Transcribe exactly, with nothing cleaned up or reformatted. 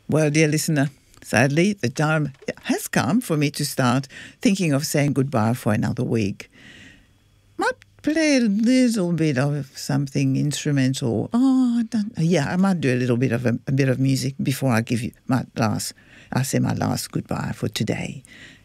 Well, dear listener, sadly, the time has come for me to start thinking of saying goodbye for another week. Might play a little bit of something instrumental. Oh, I don't, yeah, I might do a little bit of a, a bit of music before I give you my last. I say my last goodbye for today.